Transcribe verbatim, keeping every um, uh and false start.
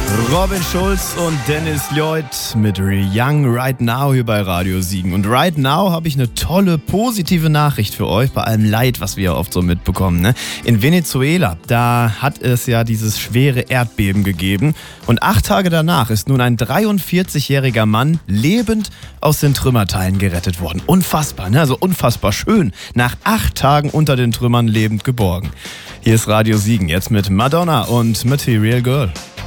Robin Schulz und Dennis Lloyd mit Young Right Now hier bei Radio Siegen. Und right now habe ich eine tolle, positive Nachricht für euch, bei allem Leid, was wir ja oft so mitbekommen. Ne? In Venezuela, da hat es ja dieses schwere Erdbeben gegeben. Und acht Tage danach ist nun ein dreiundvierzigjähriger Mann lebend aus den Trümmerteilen gerettet worden. Unfassbar, ne? Also unfassbar schön. Nach acht Tagen unter den Trümmern lebend geborgen. Hier ist Radio Siegen, jetzt mit Madonna und Material Girl.